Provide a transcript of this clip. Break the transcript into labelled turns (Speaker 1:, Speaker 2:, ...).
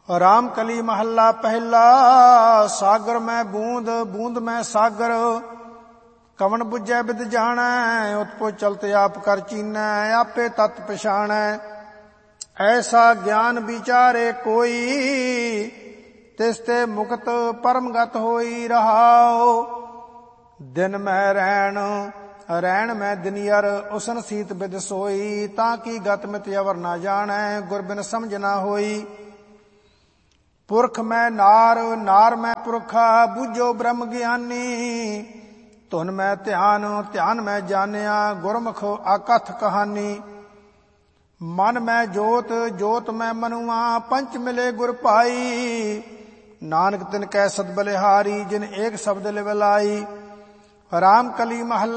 Speaker 1: ਰਾਮ ਕਲੀ ਮਹੱਲਾ ਪਹਿਲਾ। ਸਾਗਰ ਮੈਂ ਬੂੰਦ ਬੂੰਦ ਮੈਂ ਸਾਗਰ, ਕਵਣ ਬੁਝੈ ਬਿਦ ਜਾਣੈ। ਉਤਪੋ ਚਲਤ ਆਪ ਕਰ ਚੀਨੈ, ਆਪੇ ਤਤ ਪਛਾਣੈ। ਐਸਾ ਗਿਆਨ ਵਿਚਾਰੇ ਕੋਈ, ਤਿਸ ਤੇ ਮੁਕਤ ਪਰਮਗਤ ਹੋਈ। ਰਹਾਉ ਦਿਨ ਮੈਂ ਰੈਣ ਮੈਂ ਦਿਨਿਅਰ, ਉਸਨ ਸੀਤ ਬਿਦ ਸੋਈ। ਤਾਂ ਕੀ ਗਤ ਮਿਤ ਅਵਰ ਨਾ ਜਾਣੈ, ਗੁਰ ਬਿਨ ਸਮਝ ਨਾ ਹੋਈ। ਪੁਰਖ ਮੈਂ ਨਾਰ ਮੈਂ ਪੁਰਖਾ, ਬੁਝੋ ਬ੍ਰਹਮ ਗਿਆਨੀ। ਧੁਨ ਮੈਂ ਧਿਆਨ ਮੈਂ ਜਾਣਿਆ, ਗੁਰਮੁਖ ਆਕਥ ਕਹਾਨੀ। ਮਨ ਮੈਂ ਜੋਤ ਮੈਂ ਮਨੁਆ, ਪੰਚ ਮਿਲੇ ਗੁਰ ਪਾਈ। ਨਾਨਕ ਤਿਨ ਕੈ ਸਦ ਬਲਿਹਾਰੀ, ਜਿਨ ਏਕ ਸ਼ਬਦ ਲਿਵ ਲਾਈ। ਰਾਮ ਕਲੀ ਮਹੱਲਾ